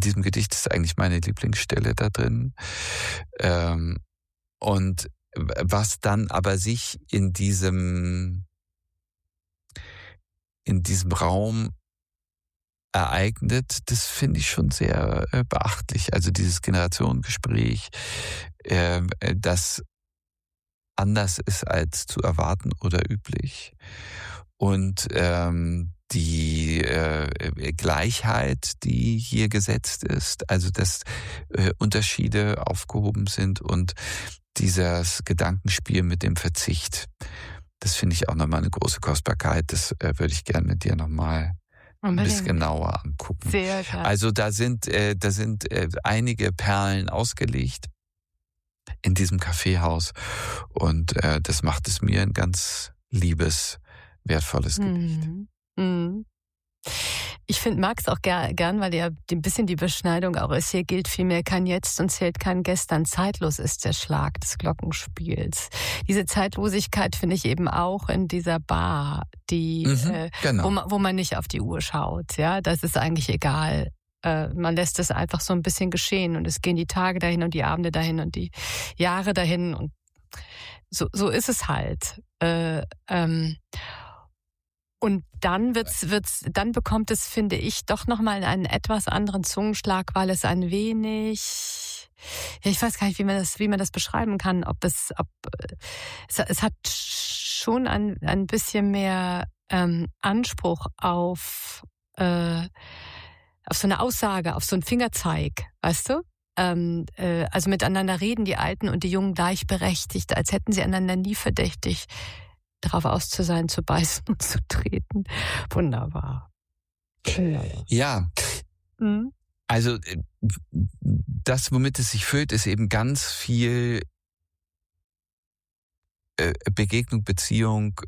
diesem Gedicht ist eigentlich meine Lieblingsstelle da drin. Und was dann aber sich in diesem Raum ereignet, das finde ich schon sehr beachtlich. Also dieses Generationengespräch, das anders ist als zu erwarten oder üblich. Und die Gleichheit, die hier gesetzt ist, also dass Unterschiede aufgehoben sind und dieses Gedankenspiel mit dem Verzicht, das finde ich auch nochmal eine große Kostbarkeit. Das würde ich gerne mit dir nochmal ein bisschen genauer angucken. Sehr gerne. Also da sind einige Perlen ausgelegt in diesem Kaffeehaus und das macht es mir ein ganz liebes, wertvolles Gedicht. Mhm. Ich mag es auch gern, weil ja ein bisschen die Beschneidung auch ist. Hier gilt vielmehr kein Jetzt und zählt kein Gestern. Zeitlos ist der Schlag des Glockenspiels. Diese Zeitlosigkeit finde ich eben auch in dieser Bar, genau. wo man nicht auf die Uhr schaut. Ja, das ist eigentlich egal. Man lässt es einfach so ein bisschen geschehen und es gehen die Tage dahin und die Abende dahin und die Jahre dahin und so ist es halt. Und dann dann bekommt es, finde ich, doch nochmal einen etwas anderen Zungenschlag, weil es ein wenig, ja, ich weiß gar nicht, wie man das beschreiben kann, es hat schon ein bisschen mehr Anspruch auf so eine Aussage, auf so einen Fingerzeig, weißt du? Also miteinander reden die Alten und die Jungen gleichberechtigt, als hätten sie einander nie verdächtig, darauf aus zu sein, zu beißen und zu treten. Wunderbar. Ja. Mhm. Also das, womit es sich füllt, ist eben ganz viel Begegnung, Beziehung,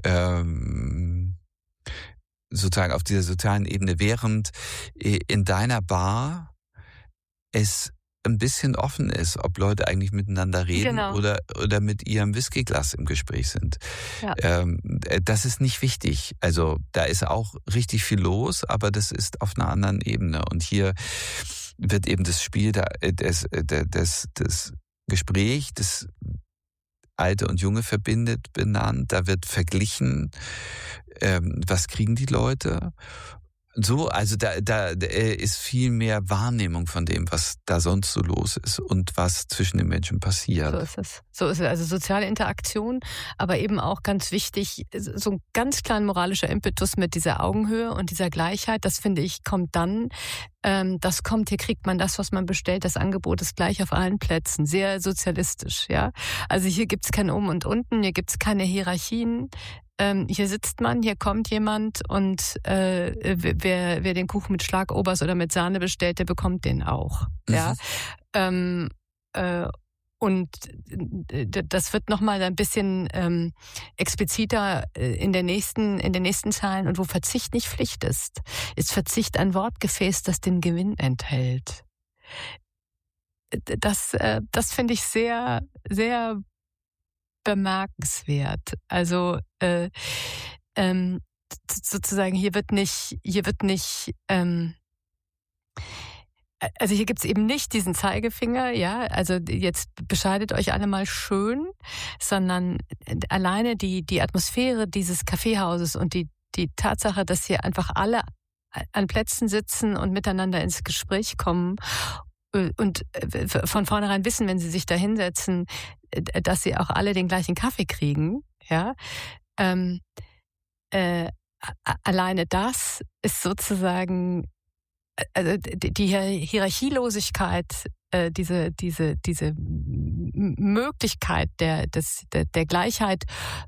sozusagen auf dieser sozialen Ebene, während in deiner Bar es ein bisschen offen ist, ob Leute eigentlich miteinander reden oder mit ihrem Whiskyglas im Gespräch sind. Ja. Das ist nicht wichtig. Also da ist auch richtig viel los, aber das ist auf einer anderen Ebene. Und hier wird eben das Spiel, das Gespräch, das Alte und Junge verbindet, benannt. Da wird verglichen, was kriegen die Leute. So, also da ist viel mehr Wahrnehmung von dem, was da sonst so los ist und was zwischen den Menschen passiert. So ist es. Also soziale Interaktion, aber eben auch ganz wichtig, so ein ganz kleiner moralischer Impetus mit dieser Augenhöhe und dieser Gleichheit, das finde ich, kommt dann, hier kriegt man das, was man bestellt, das Angebot ist gleich auf allen Plätzen, sehr sozialistisch, ja. Also hier gibt's kein Oben und Unten, hier gibt's keine Hierarchien. Hier sitzt man, hier kommt jemand und wer den Kuchen mit Schlagobers oder mit Sahne bestellt, der bekommt den auch. Mhm. Ja. Und das wird nochmal ein bisschen expliziter in den nächsten Zeilen. Und wo Verzicht nicht Pflicht ist Verzicht ein Wortgefäß, das den Gewinn enthält. Das finde ich sehr, sehr bemerkenswert. Also sozusagen hier gibt's eben nicht diesen Zeigefinger, ja, also jetzt bescheidet euch alle mal schön, sondern alleine die Atmosphäre dieses Kaffeehauses und die Tatsache, dass hier einfach alle an Plätzen sitzen und miteinander ins Gespräch kommen und von vornherein wissen, wenn sie sich da hinsetzen, dass sie auch alle den gleichen Kaffee kriegen, ja. Alleine das ist sozusagen, also die Hierarchielosigkeit, diese Möglichkeit der Gleichheit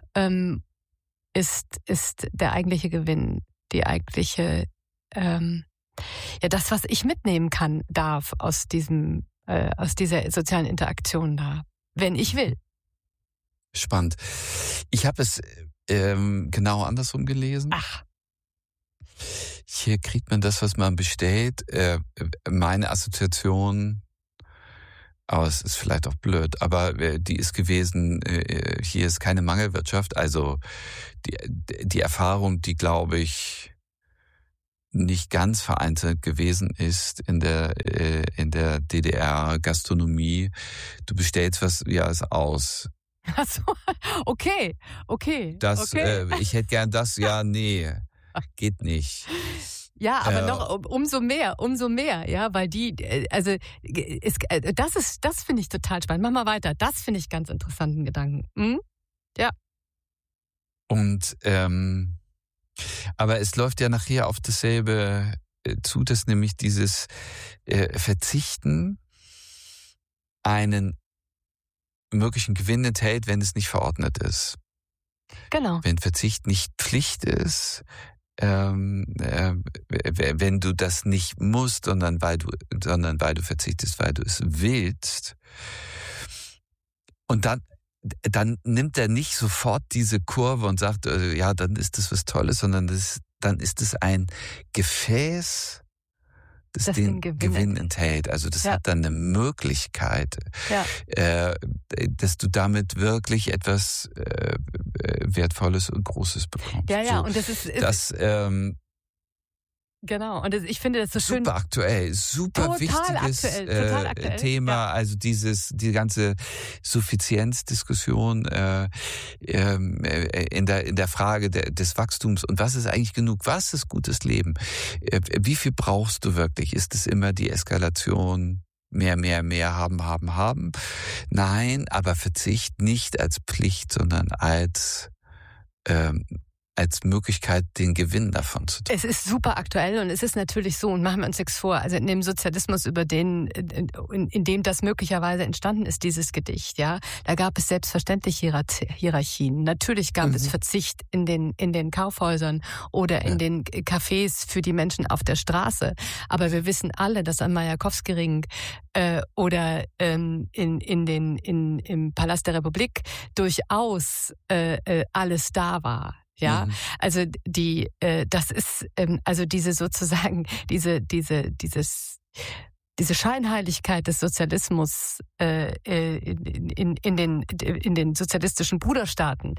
ist der eigentliche Gewinn, die eigentliche das, was ich mitnehmen darf aus dieser sozialen Interaktion da, wenn ich will. Spannend. Ich habe es genau andersrum gelesen. Ach. Hier kriegt man das, was man bestellt. Meine Assoziation, aber es ist vielleicht auch blöd, aber die ist gewesen, hier ist keine Mangelwirtschaft. Also die Erfahrung, die, glaube ich, nicht ganz vereinzelt gewesen ist in der DDR-Gastronomie. Du bestellst was, ja, ist aus. Ach so, okay. Ich hätte gern das, ja, nee, geht nicht. Ja, aber noch umso mehr, ja, weil das finde ich total spannend. Mach mal weiter. Das finde ich ganz interessanten Gedanken. Hm? Ja. Und aber es läuft ja nachher auf dasselbe zu, dass nämlich dieses Verzichten einen möglichen Gewinn enthält, wenn es nicht verordnet ist. Genau. Wenn Verzicht nicht Pflicht ist, wenn du das nicht musst, sondern weil du verzichtest, weil du es willst. Und dann nimmt er nicht sofort diese Kurve und sagt, ja, dann ist das was Tolles, sondern dann ist es ein Gefäß, das den Gewinn enthält. Also das hat dann eine Möglichkeit, dass du damit wirklich etwas Wertvolles und Großes bekommst. Ja, so, und das ist genau, und ich finde das so schön. Super aktuell, super wichtiges aktuell, Thema. Ja. Also die ganze Suffizienzdiskussion in der Frage des Wachstums und was ist eigentlich genug, was ist gutes Leben? Wie viel brauchst du wirklich? Ist es immer die Eskalation? Mehr haben? Nein, aber Verzicht nicht als Pflicht, sondern als Möglichkeit, den Gewinn davon zu tun. Es ist super aktuell und es ist natürlich so, und machen wir uns nichts vor, also in dem Sozialismus, in dem das möglicherweise entstanden ist, dieses Gedicht, ja, da gab es selbstverständlich Hierarchien. Natürlich gab es Verzicht in den Kaufhäusern oder in den Cafés für die Menschen auf der Straße. Aber wir wissen alle, dass am Majakowskiring oder im Palast der Republik durchaus alles da war. Ja, also das ist also diese sozusagen diese Scheinheiligkeit des Sozialismus in den sozialistischen Bruderstaaten,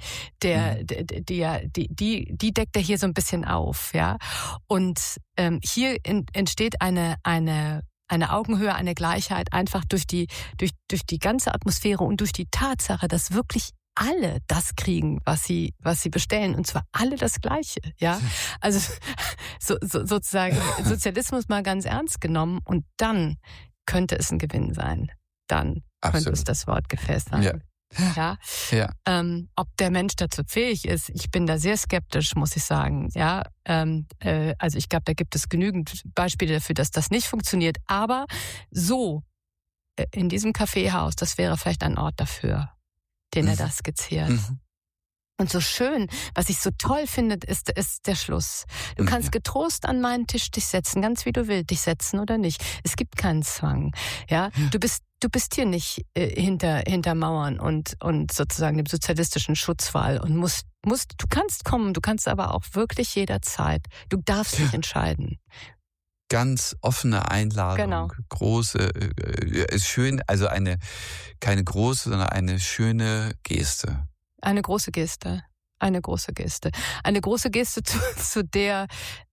die deckt er hier so ein bisschen auf, ja. Und hier entsteht eine Augenhöhe, eine Gleichheit einfach durch die ganze Atmosphäre und durch die Tatsache, dass wirklich alle das kriegen, was sie bestellen, und zwar alle das Gleiche, ja. Also sozusagen Sozialismus mal ganz ernst genommen, und dann könnte es ein Gewinn sein. Dann könnte es das Wortgefäß sein. Ja. Ob der Mensch dazu fähig ist, ich bin da sehr skeptisch, muss ich sagen. Ja, also ich glaube, da gibt es genügend Beispiele dafür, dass das nicht funktioniert. Aber so in diesem Kaffeehaus, das wäre vielleicht ein Ort dafür, den er da skizziert. Und so schön, was ich so toll finde, ist der Schluss. Du kannst getrost an meinen Tisch dich setzen, ganz wie du willst, dich setzen oder nicht. Es gibt keinen Zwang. Ja, du bist hier nicht hinter Mauern und sozusagen dem sozialistischen Schutzwall und du kannst kommen, du kannst aber auch wirklich jederzeit. Du darfst dich entscheiden. Ganz offene Einladung, genau. Große, ist schön, also keine große, sondern eine schöne Geste. Eine große Geste. Eine große Geste, zu der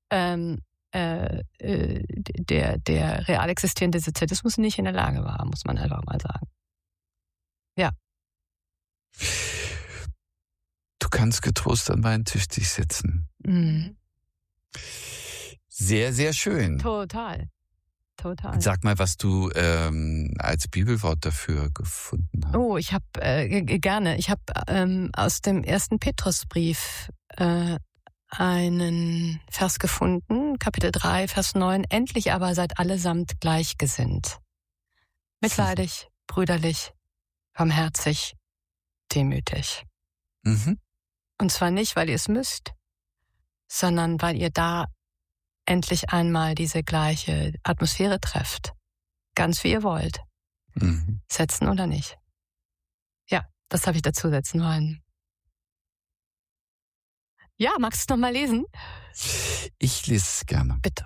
der real existierende Sozialismus nicht in der Lage war, muss man einfach mal sagen. Ja. Du kannst getrost an meinen Tisch dich setzen. Sehr, sehr schön. Total. Sag mal, was du als Bibelwort dafür gefunden hast. Oh, ich habe gerne. Ich habe aus dem 1. Petrusbrief einen Vers gefunden, Kapitel 3, Vers 9. Endlich aber seid allesamt gleichgesinnt. Mitleidig, brüderlich, barmherzig, demütig. Und zwar nicht, weil ihr es müsst, sondern weil ihr da endlich einmal diese gleiche Atmosphäre trefft. Ganz wie ihr wollt. Setzen oder nicht. Ja, das habe ich dazu setzen wollen. Ja, magst du es nochmal lesen? Ich lese es gerne. Bitte.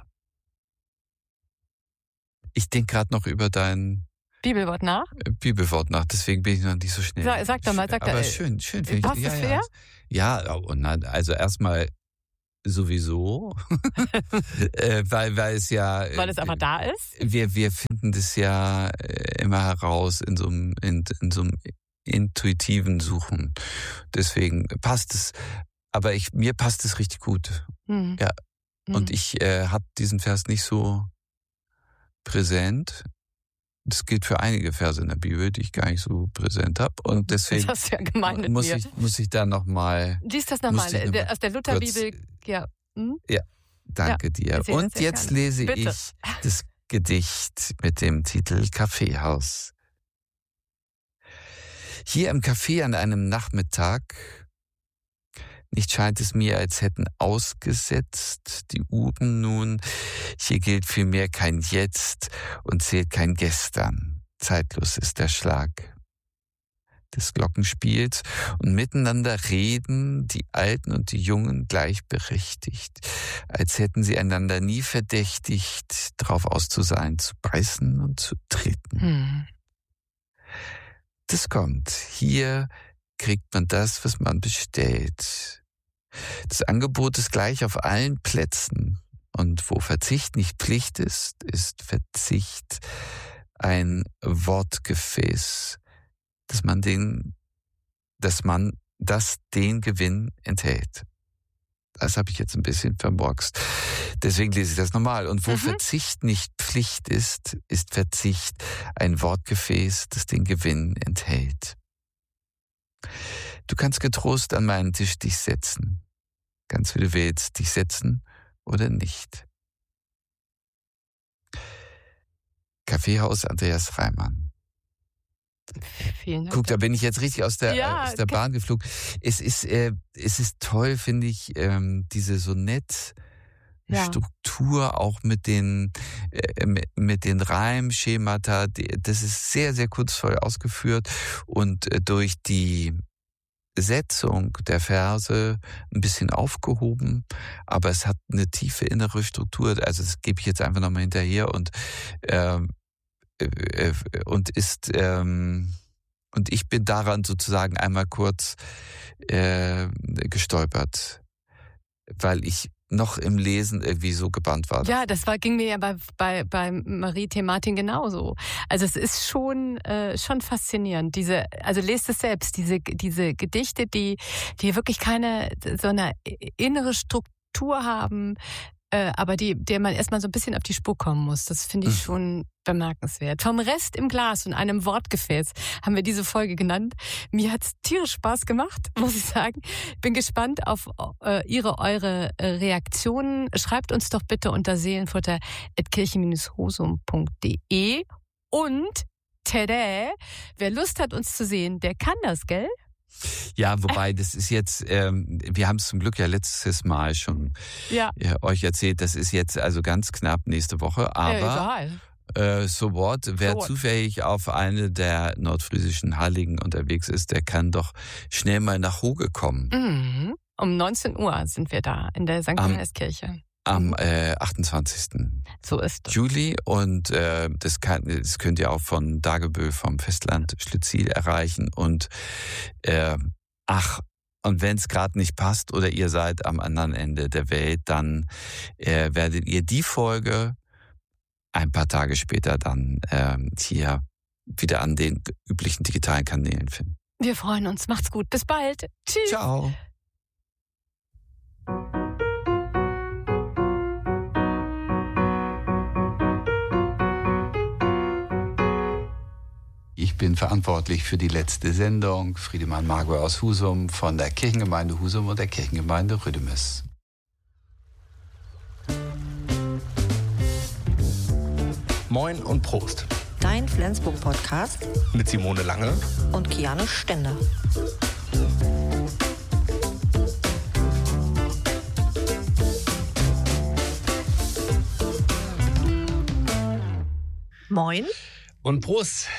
Ich denke gerade noch über dein Bibelwort nach, deswegen bin ich noch nicht so schnell. Sag doch mal. Aber schön finde ich. Passt das fair? Ja, also erstmal sowieso, weil es ja... Weil es einfach da ist? Wir finden das ja immer heraus in so einem intuitiven Suchen. Deswegen passt es. Aber mir passt es richtig gut. Ja. Und ich habe diesen Vers nicht so präsent. Das gilt für einige Verse in der Bibel, die ich gar nicht so präsent habe. Und deswegen das ist ja gemein mit muss mir. ich da nochmal... Lies das nochmal aus der Lutherbibel. Ja. Ja, danke dir. Und jetzt lese Bitte. ich das Gedicht mit dem Titel Kaffeehaus. Hier im Café an einem Nachmittag, nicht scheint es mir, als hätten ausgesetzt die Uhren nun. Hier gilt vielmehr kein Jetzt und zählt kein Gestern. Zeitlos ist der Schlag des Glockenspiels und miteinander reden die Alten und die Jungen gleichberechtigt, als hätten sie einander nie verdächtigt, drauf aus zu sein, zu beißen und zu treten. Das kommt. Hier kriegt man das, was man bestellt. Das Angebot ist gleich auf allen Plätzen. Und wo Verzicht nicht Pflicht ist, ist Verzicht ein Wortgefäß, dass den Gewinn enthält. Das habe ich jetzt ein bisschen vermurkst. Deswegen lese ich das nochmal. Und wo Verzicht nicht Pflicht ist, ist Verzicht ein Wortgefäß, das den Gewinn enthält. Du kannst getrost an meinen Tisch dich setzen. Ganz wie du willst, dich setzen oder nicht. Kaffeehaus Andreas Reimann. Vielen Dank. Guck, da bin ich jetzt richtig aus der Bahn geflogen. Es ist toll, finde ich, diese Sonettstruktur auch mit den Reimschemata. Das ist sehr, sehr kunstvoll ausgeführt und durch die Setzung der Verse ein bisschen aufgehoben, aber es hat eine tiefe innere Struktur. Also das gebe ich jetzt einfach nochmal hinterher und ich bin daran sozusagen einmal kurz gestolpert, weil ich noch im Lesen irgendwie so gebannt war. Ja, ging mir ja bei Marie T. Martin genauso. Also es ist schon faszinierend. Also lest es selbst, diese Gedichte, die wirklich keine so eine innere Struktur haben, aber der man erstmal so ein bisschen auf die Spur kommen muss. Das finde ich schon bemerkenswert. Vom Rest im Glas und einem Wortgefäß haben wir diese Folge genannt. Mir hat's tierisch Spaß gemacht, muss ich sagen. Bin gespannt auf eure Reaktionen. Schreibt uns doch bitte unter seelenfutter@kirchen-husum.de und tada, wer Lust hat, uns zu sehen, der kann das, gell? Ja, wobei das ist jetzt, wir haben es zum Glück ja letztes Mal schon euch erzählt, das ist jetzt also ganz knapp nächste Woche, aber so what, wer zufällig auf eine der nordfriesischen Heiligen unterwegs ist, der kann doch schnell mal nach Hoge kommen. Mhm. Um 19 Uhr sind wir da in der St. Johannes-Kirche. Am 28. So ist es. Juli und das könnt ihr auch von Dagebüll vom Festland Schlitzil erreichen und und wenn es gerade nicht passt oder ihr seid am anderen Ende der Welt, dann werdet ihr die Folge ein paar Tage später dann hier wieder an den üblichen digitalen Kanälen finden. Wir freuen uns. Macht's gut. Bis bald. Tschüss. Ciao. Ich bin verantwortlich für die letzte Sendung. Friedemann Margot aus Husum von der Kirchengemeinde Husum und der Kirchengemeinde Rödemis. Moin und Prost. Dein Flensburg-Podcast mit Simone Lange und Kiane Stender. Moin. Und Prost.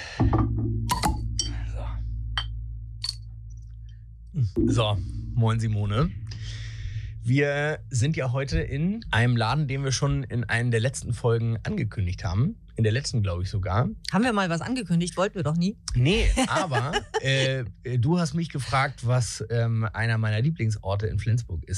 So, moin Simone. Wir sind ja heute in einem Laden, den wir schon in einer der letzten Folgen angekündigt haben. In der letzten, glaube ich sogar. Haben wir mal was angekündigt? Wollten wir doch nie. Nee, aber du hast mich gefragt, was einer meiner Lieblingsorte in Flensburg ist.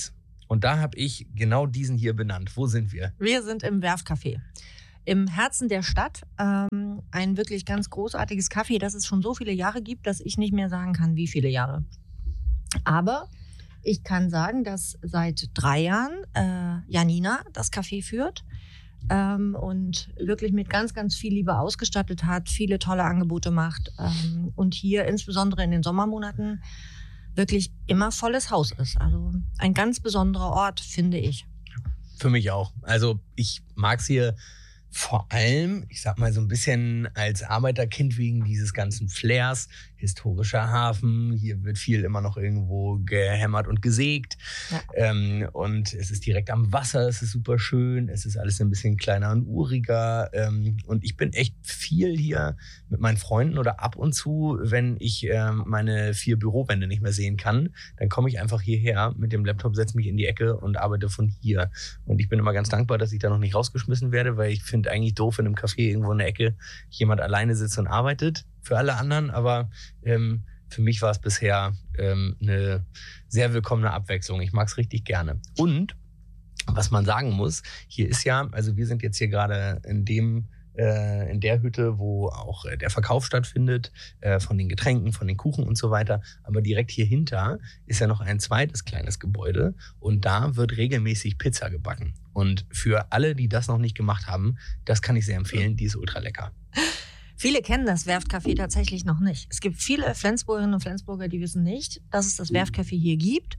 Und da habe ich genau diesen hier benannt. Wo sind wir? Wir sind im Werftcafé. Im Herzen der Stadt. Ein wirklich ganz großartiges Café, das es schon so viele Jahre gibt, dass ich nicht mehr sagen kann, wie viele Jahre. Aber ich kann sagen, dass seit 3 Jahren Janina das Café führt und wirklich mit ganz, ganz viel Liebe ausgestattet hat, viele tolle Angebote macht und hier insbesondere in den Sommermonaten wirklich immer volles Haus ist. Also ein ganz besonderer Ort, finde ich. Für mich auch. Also ich mag es hier vor allem, ich sag mal so ein bisschen als Arbeiterkind wegen dieses ganzen Flairs, historischer Hafen, hier wird viel immer noch irgendwo gehämmert und gesägt. Ja. Und es ist direkt am Wasser, es ist super schön, es ist alles ein bisschen kleiner und uriger. Und ich bin echt viel hier mit meinen Freunden oder ab und zu, wenn ich meine 4 Bürowände nicht mehr sehen kann, dann komme ich einfach hierher mit dem Laptop, setze mich in die Ecke und arbeite von hier. Und ich bin immer ganz dankbar, dass ich da noch nicht rausgeschmissen werde, weil ich finde eigentlich doof, in einem Café irgendwo in der Ecke jemand alleine sitzt und arbeitet. Für alle anderen, aber für mich war es bisher eine sehr willkommene Abwechslung. Ich mag es richtig gerne. Und was man sagen muss, hier ist ja, also wir sind jetzt hier gerade in der Hütte, wo auch der Verkauf stattfindet, von den Getränken, von den Kuchen und so weiter. Aber direkt hier hinter ist ja noch ein zweites kleines Gebäude und da wird regelmäßig Pizza gebacken. Und für alle, die das noch nicht gemacht haben, das kann ich sehr empfehlen, die ist ultra lecker. Viele kennen das Werftcafé tatsächlich noch nicht. Es gibt viele Flensburgerinnen und Flensburger, die wissen nicht, dass es das Werftcafé hier gibt.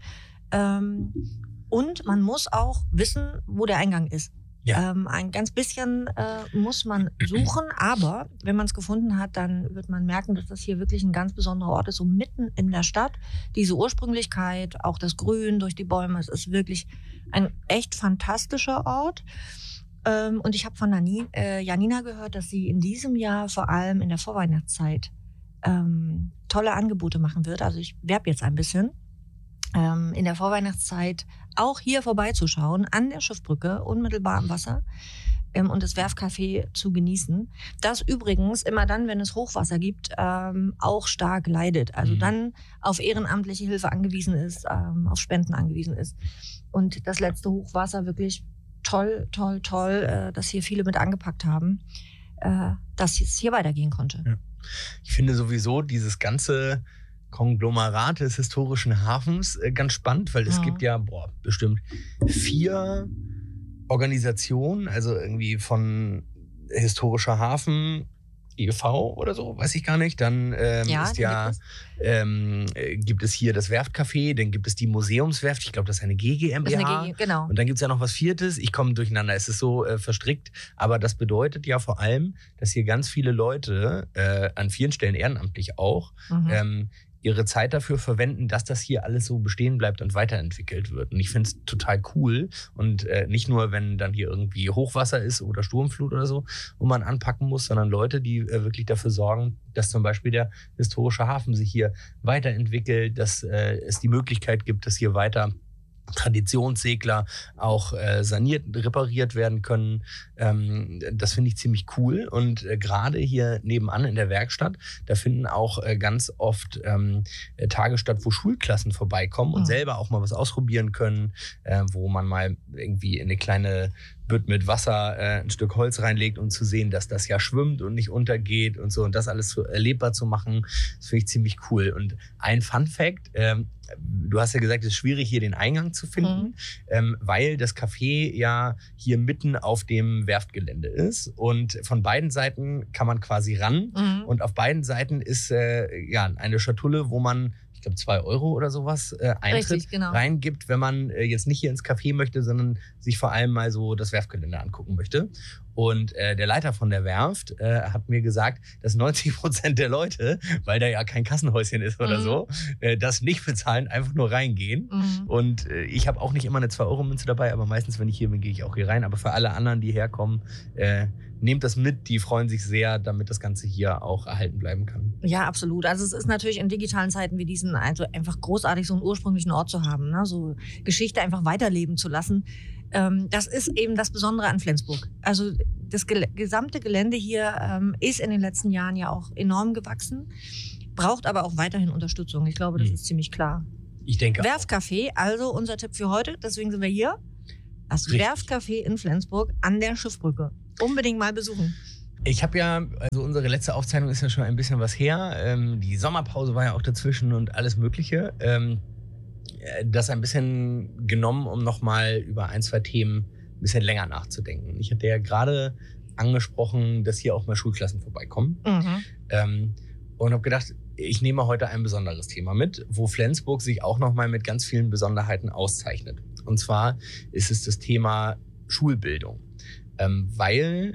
Und man muss auch wissen, wo der Eingang ist. Ja. Ein ganz bisschen muss man suchen, aber wenn man es gefunden hat, dann wird man merken, dass das hier wirklich ein ganz besonderer Ort ist, so mitten in der Stadt. Diese Ursprünglichkeit, auch das Grün durch die Bäume, es ist wirklich ein echt fantastischer Ort. Und ich habe von Janina gehört, dass sie in diesem Jahr vor allem in der Vorweihnachtszeit tolle Angebote machen wird. Also ich werbe jetzt ein bisschen. In der Vorweihnachtszeit auch hier vorbeizuschauen, an der Schiffbrücke, unmittelbar am Wasser und das Werftcafé zu genießen. Das übrigens immer dann, wenn es Hochwasser gibt, auch stark leidet. Also dann auf ehrenamtliche Hilfe angewiesen ist, auf Spenden angewiesen ist. Und das letzte Hochwasser wirklich toll, dass hier viele mit angepackt haben, dass es hier weitergehen konnte. Ja. Ich finde sowieso dieses ganze Konglomerat des historischen Hafens ganz spannend, weil es gibt ja bestimmt 4 Organisationen, also irgendwie von historischer Hafen e.V. oder so, weiß ich gar nicht. Dann gibt es hier das Werftcafé, dann gibt es die Museumswerft, ich glaube, das ist eine GmbH. Genau. Und dann gibt es ja noch was 4. Ich komme durcheinander, es ist so verstrickt. Aber das bedeutet ja vor allem, dass hier ganz viele Leute, an vielen Stellen ehrenamtlich auch, ihre Zeit dafür verwenden, dass das hier alles so bestehen bleibt und weiterentwickelt wird. Und ich finde es total cool. Und nicht nur, wenn dann hier irgendwie Hochwasser ist oder Sturmflut oder so, wo man anpacken muss, sondern Leute, die wirklich dafür sorgen, dass zum Beispiel der historische Hafen sich hier weiterentwickelt, dass es die Möglichkeit gibt, dass hier weiter Traditionssegler auch saniert, repariert werden können. Das finde ich ziemlich cool. Und gerade hier nebenan in der Werkstatt, da finden auch ganz oft Tage statt, wo Schulklassen vorbeikommen und selber auch mal was ausprobieren können, wo man mal irgendwie in eine kleine Bütt mit Wasser ein Stück Holz reinlegt, um zu sehen, dass das ja schwimmt und nicht untergeht und so. Und das alles so erlebbar zu machen, das finde ich ziemlich cool. Und ein Fun-Fact, du hast ja gesagt, es ist schwierig, hier den Eingang zu finden, weil das Café ja hier mitten auf dem Werftgelände ist. Und von beiden Seiten kann man quasi ran. Und auf beiden Seiten ist eine Schatulle, wo man, ich glaube, 2 € oder sowas Eintritt reingibt, wenn man jetzt nicht hier ins Café möchte, sondern sich vor allem mal so das Werftgelände angucken möchte. Und der Leiter von der Werft hat mir gesagt, dass 90% der Leute, weil da ja kein Kassenhäuschen ist oder so, das nicht bezahlen, einfach nur reingehen. Und ich habe auch nicht immer eine 2-€-Münze dabei, aber meistens, wenn ich hier bin, gehe ich auch hier rein. Aber für alle anderen, die herkommen, nehmt das mit, die freuen sich sehr, damit das Ganze hier auch erhalten bleiben kann. Ja, absolut. Also es ist natürlich in digitalen Zeiten wie diesen also einfach großartig, so einen ursprünglichen Ort zu haben, ne? So Geschichte einfach weiterleben zu lassen. Das ist eben das Besondere an Flensburg. Also das gesamte Gelände hier ist in den letzten Jahren ja auch enorm gewachsen, braucht aber auch weiterhin Unterstützung. Ich glaube, das ist ziemlich klar. Ich denke Werftcafé, also unser Tipp für heute, deswegen sind wir hier. Das Werftcafé in Flensburg an der Schiffbrücke. Unbedingt mal besuchen. Ich habe ja, also unsere letzte Aufzeichnung ist ja schon ein bisschen was her. Die Sommerpause war ja auch dazwischen und alles Mögliche. Das ein bisschen genommen, um nochmal über 1, 2 Themen ein bisschen länger nachzudenken. Ich hatte ja gerade angesprochen, dass hier auch mal Schulklassen vorbeikommen. Und habe gedacht, ich nehme heute ein besonderes Thema mit, wo Flensburg sich auch nochmal mit ganz vielen Besonderheiten auszeichnet. Und zwar ist es das Thema Schulbildung. Weil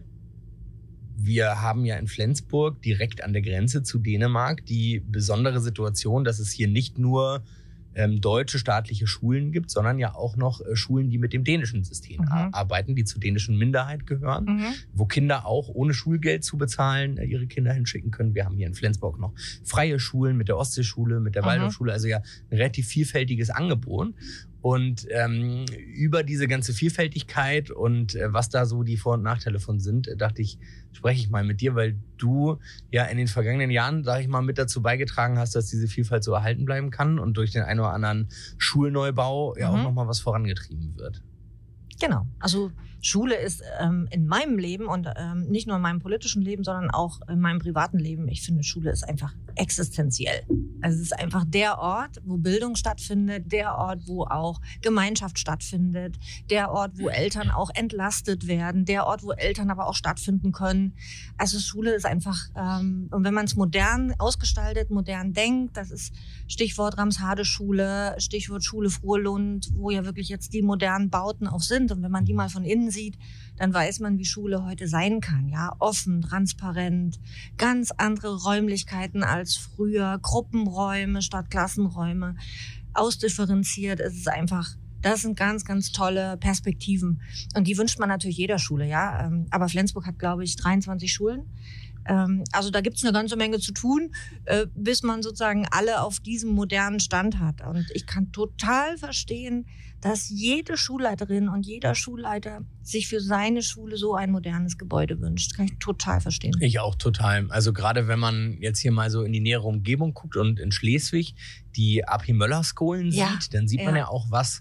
wir haben ja in Flensburg direkt an der Grenze zu Dänemark die besondere Situation, dass es hier nicht nur deutsche staatliche Schulen gibt, sondern ja auch noch Schulen, die mit dem dänischen System arbeiten, die zur dänischen Minderheit gehören, wo Kinder auch ohne Schulgeld zu bezahlen ihre Kinder hinschicken können. Wir haben hier in Flensburg noch freie Schulen mit der Ostseeschule, mit der Waldorfschule, also ja ein relativ vielfältiges Angebot. Und über diese ganze Vielfältigkeit und was da so die Vor- und Nachteile von sind, dachte ich, spreche ich mal mit dir, weil du ja in den vergangenen Jahren, sage ich mal, mit dazu beigetragen hast, dass diese Vielfalt so erhalten bleiben kann und durch den einen oder anderen Schulneubau ja auch nochmal was vorangetrieben wird. Genau, also Schule ist in meinem Leben und nicht nur in meinem politischen Leben, sondern auch in meinem privaten Leben, ich finde, Schule ist einfach existenziell. Also es ist einfach der Ort, wo Bildung stattfindet, der Ort, wo auch Gemeinschaft stattfindet, der Ort, wo Eltern auch entlastet werden, der Ort, wo Eltern aber auch stattfinden können. Also Schule ist einfach, und wenn man es modern ausgestaltet, modern denkt, das ist Stichwort Ramsharde-Schule, Stichwort Schule Frohlund, wo ja wirklich jetzt die modernen Bauten auch sind. Und wenn man die mal von innen sieht, dann weiß man, wie Schule heute sein kann. Ja, offen, transparent, ganz andere Räumlichkeiten als früher, Gruppenräume statt Klassenräume, ausdifferenziert. Es ist einfach, das sind ganz, ganz tolle Perspektiven. Und die wünscht man natürlich jeder Schule, ja. Aber Flensburg hat, glaube ich, 23 Schulen. Also da gibt es eine ganze Menge zu tun, bis man sozusagen alle auf diesem modernen Stand hat. Und ich kann total verstehen, dass jede Schulleiterin und jeder Schulleiter sich für seine Schule so ein modernes Gebäude wünscht. Kann ich total verstehen. Ich auch total. Also gerade wenn man jetzt hier mal so in die nähere Umgebung guckt und in Schleswig die AP Möller-Skolen sieht, dann sieht man ja auch, was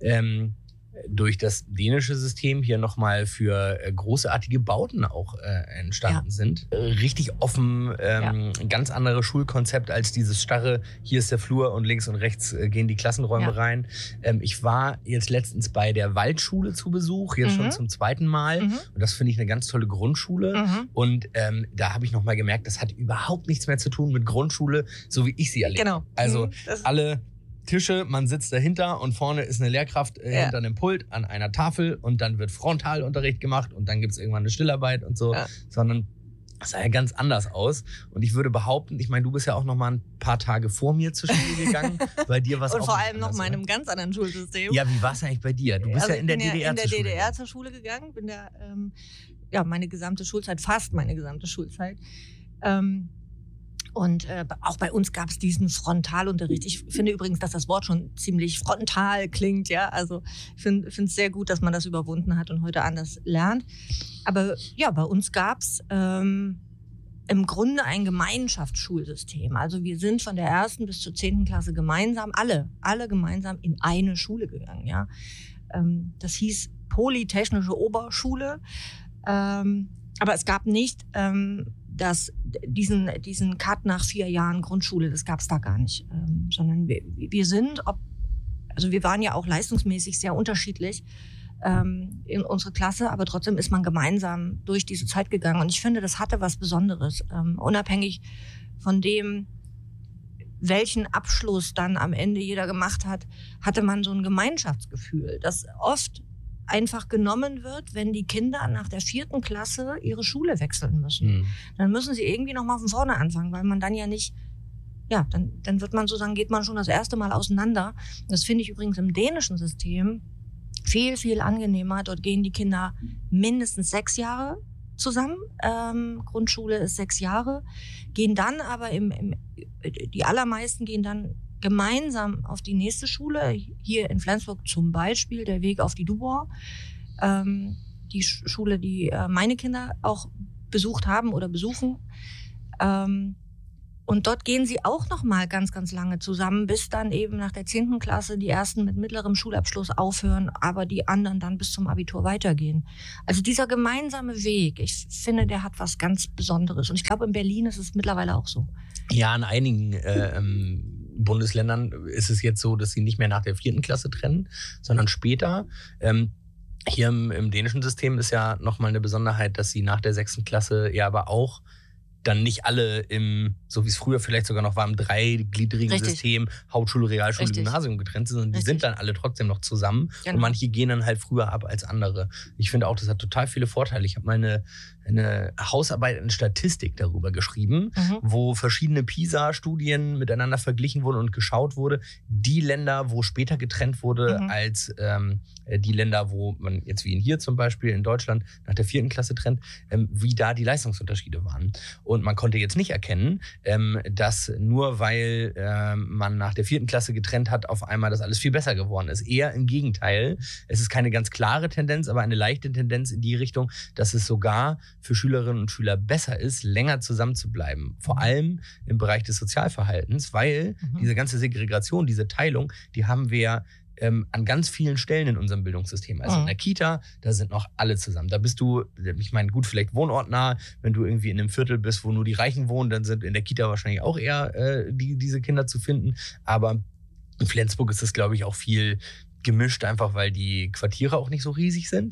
durch das dänische System hier nochmal für großartige Bauten auch entstanden sind. Richtig offen, ganz andere Schulkonzept als dieses starre, hier ist der Flur und links und rechts gehen die Klassenräume rein. Ich war jetzt letztens bei der Waldschule zu Besuch, jetzt schon zum 2. Mal. Und das finde ich eine ganz tolle Grundschule. Und da habe ich nochmal gemerkt, das hat überhaupt nichts mehr zu tun mit Grundschule, so wie ich sie erlebe. Genau. Also alle Tische, man sitzt dahinter und vorne ist eine Lehrkraft hinter einem Pult an einer Tafel und dann wird Frontalunterricht gemacht und dann gibt es irgendwann eine Stillarbeit und so, sondern das sah ja ganz anders aus. Und ich würde behaupten, ich meine, du bist ja auch noch mal ein paar Tage vor mir zur Schule gegangen. Bei dir war es auch. Und vor allem noch mal in einem ganz anderen Schulsystem. Ja, wie war es eigentlich bei dir? Du bist ja in der DDR zur Schule. In der DDR zur Schule gegangen, bin da meine gesamte Schulzeit, fast meine gesamte Schulzeit. Und auch bei uns gab es diesen Frontalunterricht. Ich finde übrigens, dass das Wort schon ziemlich frontal klingt. Ja, also ich finde es sehr gut, dass man das überwunden hat und heute anders lernt. Aber ja, bei uns gab es im Grunde ein Gemeinschaftsschulsystem. Also wir sind von der 1. bis zur 10. Klasse gemeinsam, alle gemeinsam in eine Schule gegangen. Ja, das hieß Polytechnische Oberschule. Aber es gab nicht diesen Cut nach 4 Jahren Grundschule, das gab es da gar nicht. Sondern wir waren ja auch leistungsmäßig sehr unterschiedlich in unsere Klasse, aber trotzdem ist man gemeinsam durch diese Zeit gegangen. Und ich finde, das hatte was Besonderes. Unabhängig von dem, welchen Abschluss dann am Ende jeder gemacht hat, hatte man so ein Gemeinschaftsgefühl, das oft einfach genommen wird, wenn die Kinder nach der 4. Klasse ihre Schule wechseln müssen. Dann müssen sie irgendwie noch mal von vorne anfangen, weil man dann ja nicht, dann wird man sozusagen, geht man schon das erste Mal auseinander. Das finde ich übrigens im dänischen System viel, viel angenehmer. Dort gehen die Kinder mindestens 6 Jahre zusammen. Grundschule ist 6 Jahre. Gehen dann aber die allermeisten gehen dann gemeinsam auf die nächste Schule. Hier in Flensburg zum Beispiel der Weg auf die Dubois. Die Schule, die meine Kinder auch besucht haben oder besuchen. Und dort gehen sie auch noch mal ganz, ganz lange zusammen, bis dann eben nach der 10. Klasse die ersten mit mittlerem Schulabschluss aufhören, aber die anderen dann bis zum Abitur weitergehen. Also dieser gemeinsame Weg, ich finde, der hat was ganz Besonderes. Und ich glaube, in Berlin ist es mittlerweile auch so. Ja, in einigen Bundesländern ist es jetzt so, dass sie nicht mehr nach der 4. Klasse trennen, sondern später. Hier im dänischen System ist ja nochmal eine Besonderheit, dass sie nach der 6. Klasse ja aber auch dann nicht alle so wie es früher vielleicht sogar noch war, im dreigliedrigen System, Hauptschule, Realschule, Gymnasium getrennt sind, sondern die sind dann alle trotzdem noch zusammen. Genau. Und manche gehen dann halt früher ab als andere. Ich finde auch, das hat total viele Vorteile. Ich habe mal eine Hausarbeit in Statistik darüber geschrieben, wo verschiedene PISA-Studien miteinander verglichen wurden und geschaut wurde, die Länder, wo später getrennt wurde, als die Länder, wo man jetzt wie hier zum Beispiel in Deutschland nach der 4. Klasse trennt, wie da die Leistungsunterschiede waren. Und man konnte jetzt nicht erkennen, dass nur weil man nach der 4. Klasse getrennt hat, auf einmal das alles viel besser geworden ist. Eher im Gegenteil. Es ist keine ganz klare Tendenz, aber eine leichte Tendenz in die Richtung, dass es sogar für Schülerinnen und Schüler besser ist, länger zusammen zu bleiben. Vor allem im Bereich des Sozialverhaltens, weil diese ganze Segregation, diese Teilung, die haben wir ja an ganz vielen Stellen in unserem Bildungssystem. Also in der Kita, da sind noch alle zusammen. Da bist du, ich meine, gut, vielleicht wohnortnah. Wenn du irgendwie in einem Viertel bist, wo nur die Reichen wohnen, dann sind in der Kita wahrscheinlich auch eher diese Kinder zu finden. Aber in Flensburg ist das, glaube ich, auch viel gemischt, einfach weil die Quartiere auch nicht so riesig sind.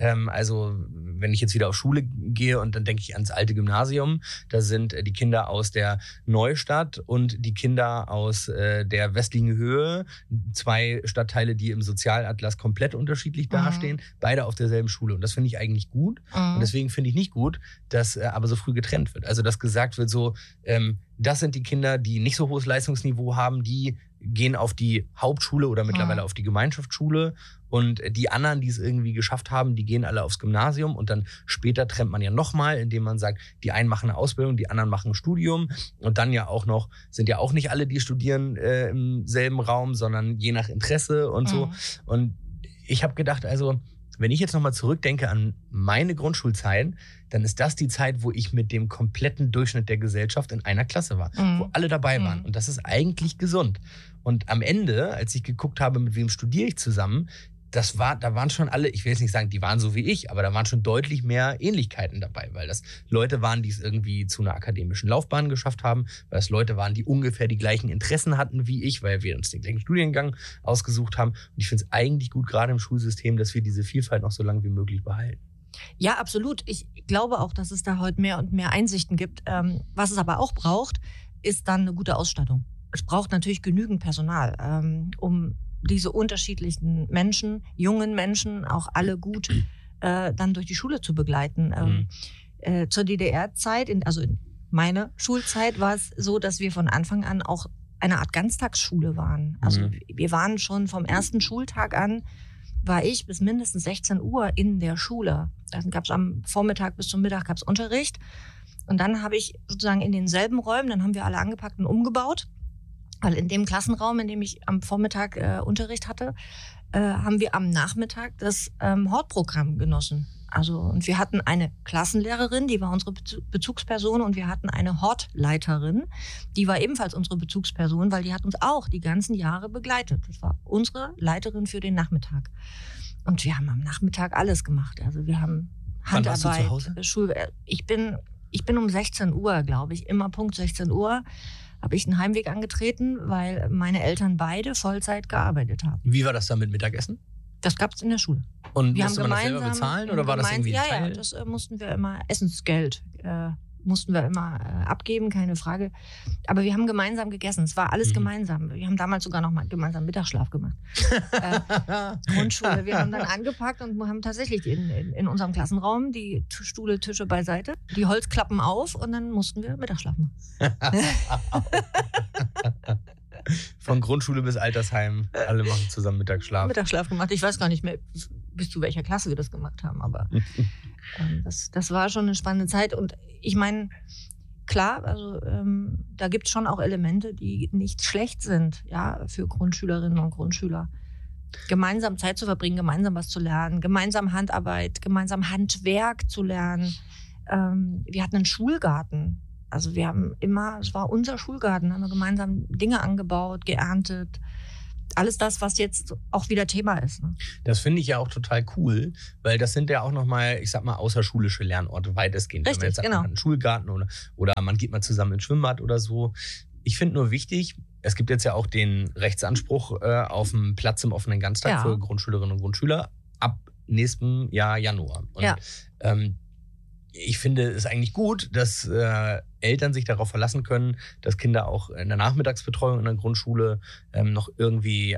Also wenn ich jetzt wieder auf Schule gehe und dann denke ich ans alte Gymnasium, da sind die Kinder aus der Neustadt und die Kinder aus der westlichen Höhe, 2 Stadtteile, die im Sozialatlas komplett unterschiedlich dastehen, beide auf derselben Schule. Und das finde ich eigentlich gut. Und deswegen finde ich nicht gut, dass aber so früh getrennt wird. Also dass gesagt wird so, das sind die Kinder, die nicht so hohes Leistungsniveau haben, die gehen auf die Hauptschule oder mittlerweile auf die Gemeinschaftsschule und die anderen, die es irgendwie geschafft haben, die gehen alle aufs Gymnasium und dann später trennt man ja nochmal, indem man sagt, die einen machen eine Ausbildung, die anderen machen ein Studium und dann ja auch noch, sind ja auch nicht alle, die studieren im selben Raum, sondern je nach Interesse und so. Und ich habe gedacht, also wenn ich jetzt nochmal zurückdenke an meine Grundschulzeit, dann ist das die Zeit, wo ich mit dem kompletten Durchschnitt der Gesellschaft in einer Klasse war, wo alle dabei waren. Und das ist eigentlich gesund. Und am Ende, als ich geguckt habe, mit wem studiere ich zusammen, da waren schon alle, ich will jetzt nicht sagen, die waren so wie ich, aber da waren schon deutlich mehr Ähnlichkeiten dabei, weil das Leute waren, die es irgendwie zu einer akademischen Laufbahn geschafft haben, weil es Leute waren, die ungefähr die gleichen Interessen hatten wie ich, weil wir uns den gleichen Studiengang ausgesucht haben. Und ich finde es eigentlich gut, gerade im Schulsystem, dass wir diese Vielfalt noch so lange wie möglich behalten. Ja, absolut. Ich glaube auch, dass es da heute mehr und mehr Einsichten gibt. Was es aber auch braucht, ist dann eine gute Ausstattung. Es braucht natürlich genügend Personal, um diese unterschiedlichen Menschen, jungen Menschen, auch alle gut dann durch die Schule zu begleiten. Zur DDR-Zeit, also in meiner Schulzeit, war es so, dass wir von Anfang an auch eine Art Ganztagsschule waren. Also wir waren schon vom ersten Schultag an, war ich bis mindestens 16 Uhr in der Schule. Dann gab es am Vormittag bis zum Mittag gab's Unterricht. Und dann habe ich sozusagen in denselben Räumen, dann haben wir alle angepackt und umgebaut. Weil in dem Klassenraum, in dem ich am Vormittag Unterricht hatte, haben wir am Nachmittag das Hortprogramm genossen. Also, und wir hatten eine Klassenlehrerin, die war unsere Bezugsperson, und wir hatten eine Hortleiterin, die war ebenfalls unsere Bezugsperson, weil die hat uns auch die ganzen Jahre begleitet. Das war unsere Leiterin für den Nachmittag. Und wir haben am Nachmittag alles gemacht. Also wir haben Handarbeit. Wann warst du zu Hause? Schule. Ich bin um 16 Uhr, glaube ich, immer Punkt 16 Uhr. Habe ich einen Heimweg angetreten, weil meine Eltern beide Vollzeit gearbeitet haben. Wie war das dann mit Mittagessen? Das gab es in der Schule. Und musste man das selber bezahlen oder war das irgendwie ein Teil? Ja, das mussten wir immer, Essensgeld mussten wir immer abgeben, keine Frage. Aber wir haben gemeinsam gegessen. Es war alles gemeinsam. Wir haben damals sogar noch mal gemeinsam Mittagsschlaf gemacht. Grundschule. Wir haben dann angepackt und haben tatsächlich in unserem Klassenraum die Stühle, Tische beiseite, die Holzklappen auf, und dann mussten wir Mittagsschlaf machen. Von Grundschule bis Altersheim, alle machen zusammen Mittagsschlaf. Mittagsschlaf gemacht. Ich weiß gar nicht mehr, bis zu welcher Klasse wir das gemacht haben, aber das war schon eine spannende Zeit. Und ich meine, klar, also da gibt es schon auch Elemente, die nicht schlecht sind, ja, für Grundschülerinnen und Grundschüler. Gemeinsam Zeit zu verbringen, gemeinsam was zu lernen, gemeinsam Handarbeit, gemeinsam Handwerk zu lernen. Wir hatten einen Schulgarten. Also wir haben immer, es war unser Schulgarten, haben wir gemeinsam Dinge angebaut, geerntet. Alles das, was jetzt auch wieder Thema ist. Ne? Das finde ich ja auch total cool, weil das sind ja auch nochmal, ich sag mal, außerschulische Lernorte weitestgehend. Richtig, wenn man jetzt sagt, man hat einen Schulgarten oder man geht mal zusammen ins Schwimmbad oder so. Ich finde nur wichtig, es gibt jetzt ja auch den Rechtsanspruch auf einen Platz im offenen Ganztag für Grundschülerinnen und Grundschüler ab nächsten Jahr Januar. Und ich finde es eigentlich gut, dass Eltern sich darauf verlassen können, dass Kinder auch in der Nachmittagsbetreuung in der Grundschule noch irgendwie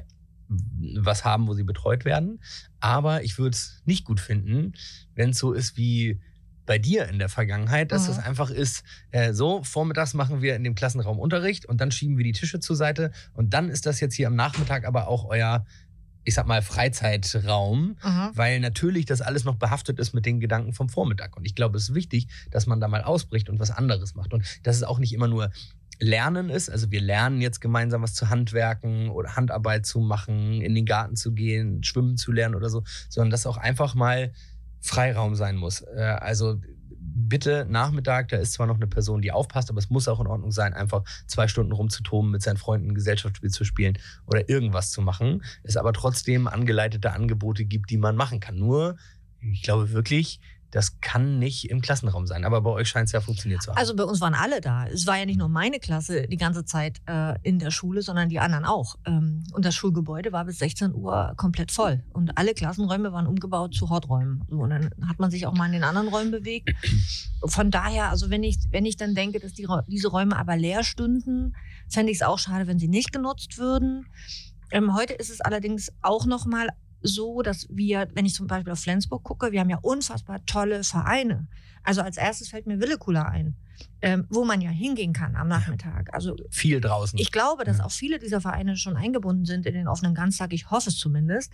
was haben, wo sie betreut werden. Aber ich würde es nicht gut finden, wenn es so ist wie bei dir in der Vergangenheit, dass das einfach ist, so, vormittags machen wir in dem Klassenraum Unterricht und dann schieben wir die Tische zur Seite und dann ist das jetzt hier am Nachmittag aber auch euer, ich sag mal, Freizeitraum, weil natürlich das alles noch behaftet ist mit den Gedanken vom Vormittag. Und ich glaube, es ist wichtig, dass man da mal ausbricht und was anderes macht. Und dass es auch nicht immer nur Lernen ist, also wir lernen jetzt gemeinsam was zu handwerken oder Handarbeit zu machen, in den Garten zu gehen, schwimmen zu lernen oder so, sondern dass auch einfach mal Freiraum sein muss. Also bitte Nachmittag, da ist zwar noch eine Person, die aufpasst, aber es muss auch in Ordnung sein, einfach 2 Stunden rumzutoben, mit seinen Freunden ein Gesellschaftsspiel zu spielen oder irgendwas zu machen. Es aber trotzdem angeleitete Angebote gibt, die man machen kann. Nur, ich glaube wirklich, das kann nicht im Klassenraum sein. Aber bei euch scheint es ja funktioniert zu haben. Also bei uns waren alle da. Es war ja nicht nur meine Klasse die ganze Zeit in der Schule, sondern die anderen auch. Und das Schulgebäude war bis 16 Uhr komplett voll. Und alle Klassenräume waren umgebaut zu Horträumen. So, und dann hat man sich auch mal in den anderen Räumen bewegt. Von daher, also wenn ich dann denke, dass diese Räume aber leer stünden, fände ich es auch schade, wenn sie nicht genutzt würden. Heute ist es allerdings auch noch mal so, dass wir, wenn ich zum Beispiel auf Flensburg gucke, wir haben ja unfassbar tolle Vereine. Also als erstes fällt mir Willekula ein, wo man ja hingehen kann am Nachmittag. Also viel draußen. Ich glaube, dass auch viele dieser Vereine schon eingebunden sind in den offenen Ganztag. Ich hoffe es zumindest.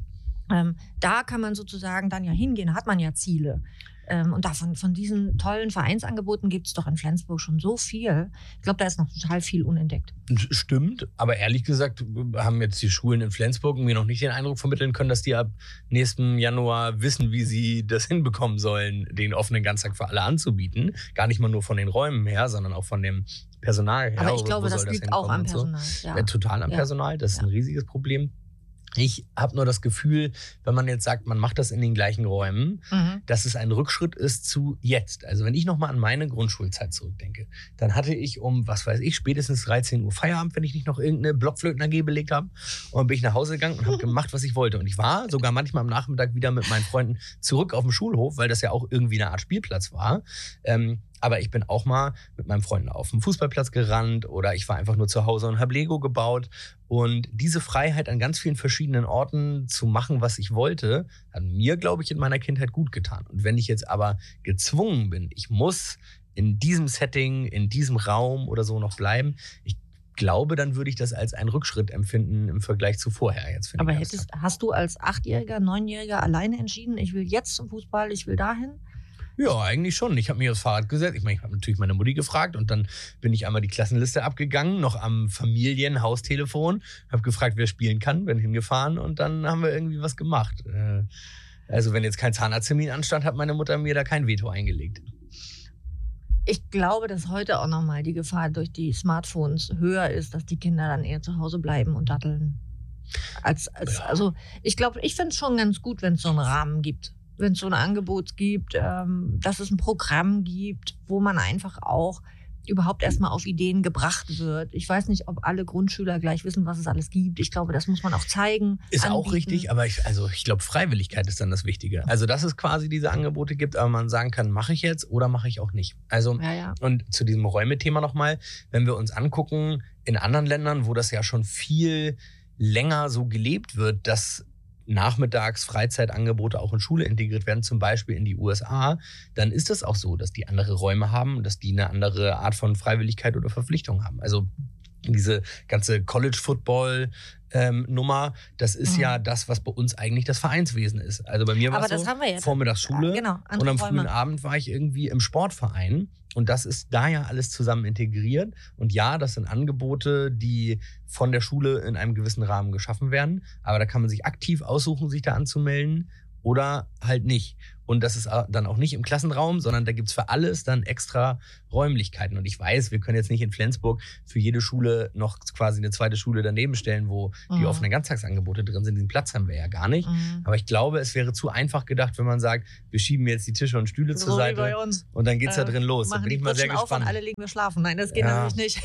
Da kann man sozusagen dann ja hingehen, hat man ja Ziele. Und von diesen tollen Vereinsangeboten gibt es doch in Flensburg schon so viel. Ich glaube, da ist noch total viel unentdeckt. Stimmt, aber ehrlich gesagt haben jetzt die Schulen in Flensburg mir noch nicht den Eindruck vermitteln können, dass die ab nächsten Januar wissen, wie sie das hinbekommen sollen, den offenen Ganztag für alle anzubieten. Gar nicht mal nur von den Räumen her, sondern auch von dem Personal her. Aber ich glaube, das liegt auch am Personal. So. Ja. Total am Personal, das ist ein riesiges Problem. Ich habe nur das Gefühl, wenn man jetzt sagt, man macht das in den gleichen Räumen, dass es ein Rückschritt ist zu jetzt. Also wenn ich nochmal an meine Grundschulzeit zurückdenke, dann hatte ich um, was weiß ich, spätestens 13 Uhr Feierabend, wenn ich nicht noch irgendeine Blockflöten AG belegt habe. Und dann bin ich nach Hause gegangen und habe gemacht, was ich wollte. Und ich war sogar manchmal am Nachmittag wieder mit meinen Freunden zurück auf dem Schulhof, weil das ja auch irgendwie eine Art Spielplatz war. Aber ich bin auch mal mit meinen Freunden auf dem Fußballplatz gerannt oder ich war einfach nur zu Hause und habe Lego gebaut. Und diese Freiheit an ganz vielen verschiedenen Orten zu machen, was ich wollte, hat mir, glaube ich, in meiner Kindheit gut getan. Und wenn ich jetzt aber gezwungen bin, ich muss in diesem Setting, in diesem Raum oder so noch bleiben, ich glaube, dann würde ich das als einen Rückschritt empfinden im Vergleich zu vorher. Jetzt aber hast du als 8-Jähriger, 9-Jähriger alleine entschieden, ich will jetzt zum Fußball, ich will dahin? Ja, eigentlich schon. Ich habe mir aufs Fahrrad gesetzt. Ich meine, ich habe natürlich meine Mutti gefragt und dann bin ich einmal die Klassenliste abgegangen, noch am Familienhaustelefon, habe gefragt, wer spielen kann, bin hingefahren und dann haben wir irgendwie was gemacht. Also wenn jetzt kein Zahnarzttermin anstand, hat meine Mutter mir da kein Veto eingelegt. Ich glaube, dass heute auch nochmal die Gefahr durch die Smartphones höher ist, dass die Kinder dann eher zu Hause bleiben und datteln. Also ich glaube, ich finde es schon ganz gut, wenn es so einen Rahmen gibt. Wenn es so ein Angebot gibt, dass es ein Programm gibt, wo man einfach auch überhaupt erstmal auf Ideen gebracht wird. Ich weiß nicht, ob alle Grundschüler gleich wissen, was es alles gibt. Ich glaube, das muss man auch zeigen. Ist anbieten. Auch richtig, aber ich glaube, Freiwilligkeit ist dann das Wichtige. Also, dass es quasi diese Angebote gibt, aber man sagen kann, mache ich jetzt oder mache ich auch nicht. Also, Und zu diesem Räumethema nochmal, wenn wir uns angucken, in anderen Ländern, wo das ja schon viel länger so gelebt wird, dass nachmittags Freizeitangebote auch in Schule integriert werden, zum Beispiel in die USA, dann ist es auch so, dass die andere Räume haben und dass die eine andere Art von Freiwilligkeit oder Verpflichtung haben. Also diese ganze College-Football-Nummer, das ist ja das, was bei uns eigentlich das Vereinswesen ist. Also bei mir war es so, Vormittagsschule und am frühen Abend war ich irgendwie im Sportverein und das ist da ja alles zusammen integriert. Und ja, das sind Angebote, die von der Schule in einem gewissen Rahmen geschaffen werden, aber da kann man sich aktiv aussuchen, sich da anzumelden oder halt nicht. Und das ist dann auch nicht im Klassenraum, sondern da gibt es für alles dann extra Räumlichkeiten. Und ich weiß, wir können jetzt nicht in Flensburg für jede Schule noch quasi eine zweite Schule daneben stellen, wo die offenen Ganztagsangebote drin sind. Den Platz haben wir ja gar nicht. Aber ich glaube, es wäre zu einfach gedacht, wenn man sagt, wir schieben jetzt die Tische und Stühle zur Seite bei uns. Und dann geht's da drin los. Da bin ich mal sehr gespannt. Auf und alle legen wir schlafen. Nein, das geht natürlich nicht.